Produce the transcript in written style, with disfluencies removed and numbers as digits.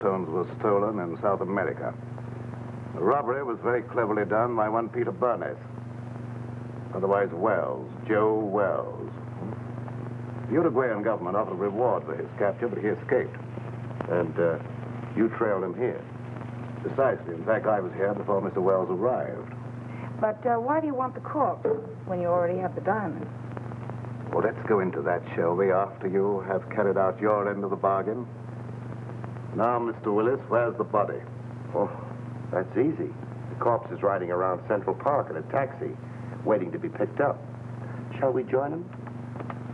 stones were stolen in South America. The robbery was very cleverly done by one Peter Burness, otherwise Wells, Joe Wells. The Uruguayan government offered a reward for his capture, but he escaped. And you trailed him here. Precisely. In fact, I was here before Mr. Wells arrived. But why do you want the corpse when you already have the diamond? Well, let's go into that, shall we, after you have carried out your end of the bargain? Now, Mr. Willis, where's the body? Oh, that's easy. The corpse is riding around Central Park in a taxi, waiting to be picked up. Shall we join him?